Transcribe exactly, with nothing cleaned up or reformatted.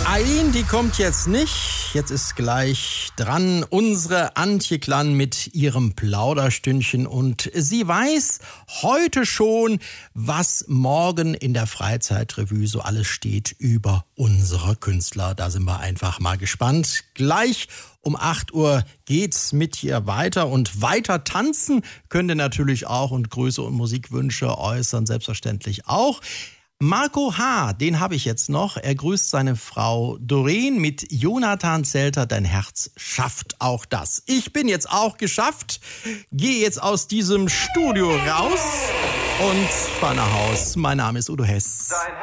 Eileen, die kommt jetzt nicht. Jetzt ist gleich dran unsere Antje Klann mit ihrem Plauderstündchen. Und sie weiß heute schon, was morgen in der Freizeitrevue so alles steht über unsere Künstler. Da sind wir einfach mal gespannt. Gleich um acht Uhr geht's mit ihr weiter. Und weiter tanzen könnt ihr natürlich auch und Grüße und Musikwünsche äußern, selbstverständlich auch. Marco H., den habe ich jetzt noch. Er grüßt seine Frau Doreen mit Jonathan Zelter. Dein Herz schafft auch das. Ich bin jetzt auch geschafft. Gehe jetzt aus diesem Studio raus und fahre nach Haus. Mein Name ist Udo Hess.